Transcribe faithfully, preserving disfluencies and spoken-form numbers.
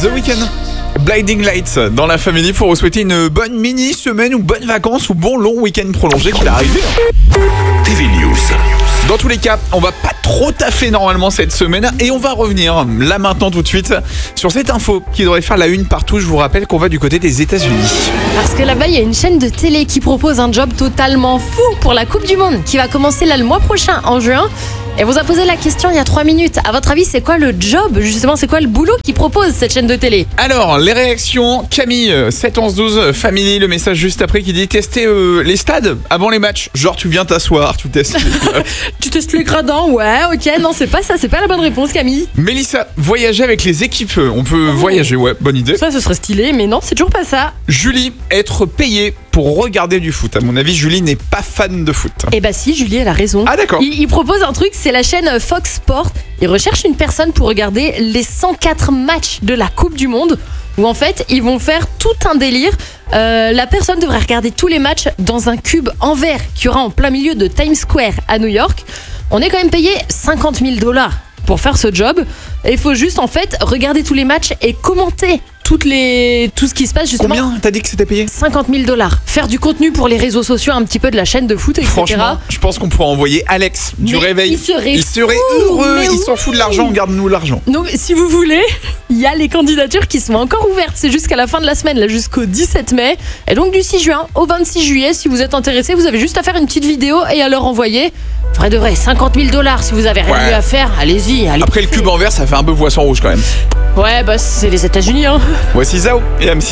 The Weeknd. Blinding Lights dans la famille pour vous souhaiter une bonne mini-semaine ou bonne vacances ou bon long week-end prolongé qui va arriver. T V News. Dans tous les cas, on va pas trop taffer normalement cette semaine et on va revenir là maintenant tout de suite sur cette info qui devrait faire la une partout. Je vous rappelle qu'on va du côté des États-Unis. Parce que là-bas, il y a une chaîne de télé qui propose un job totalement fou pour la Coupe du Monde qui va commencer là le mois prochain en juin. Et vous a posé la question il y a trois minutes. À votre avis, c'est quoi le job? Justement, c'est quoi le boulot qui propose cette chaîne de télé? Alors, les réactions, Camille, sept onze douze, Family, le message juste après qui dit tester euh, les stades avant les matchs. Genre, tu viens t'asseoir, tu testes. Tu testes les gradins? Ouais, ok, non, c'est pas ça, c'est pas la bonne réponse, Camille. Mélissa, voyager avec les équipes. On peut Oh. voyager, ouais, bonne idée. Ça, ce serait stylé, mais non, c'est toujours pas ça. Julie, être payée pour regarder du foot. À mon avis, Julie n'est pas fan de foot. Eh bah si, Julie, elle a raison. Ah, d'accord. Il, il propose un truc, c'est la chaîne Fox Sport. Il recherche une personne pour regarder les cent quatre matchs de la Coupe du Monde, où en fait, ils vont faire tout un délire. Euh, la personne devrait regarder tous les matchs dans un cube en verre qui aura en plein milieu de Times Square à New York. On est quand même payé cinquante mille dollars pour faire ce job. Et il faut juste en fait regarder tous les matchs et commenter toutes les, tout ce qui se passe justement. Combien t'as dit que c'était payé? cinquante mille dollars. Faire du contenu pour les réseaux sociaux, un petit peu de la chaîne de foot, et cetera. Franchement, je pense qu'on pourrait envoyer Alex du Mais réveil. il serait fou, heureux, mais il s'en fout de l'argent, garde-nous l'argent. Donc, si vous voulez, il y a les candidatures qui sont encore ouvertes. C'est jusqu'à la fin de la semaine, là, jusqu'au dix-sept mai. Et donc, du six juin au vingt-six juillet, si vous êtes intéressé, vous avez juste à faire une petite vidéo et à leur envoyer. Vrai de vrai, cinquante mille dollars. Si vous avez rien Ouais. mieux à faire, allez-y. Allez Après le cube en verre, ça fait un peu poisson rouge quand même. Ouais, bah, c'est les États-Unis, hein. Voici Zao et M six.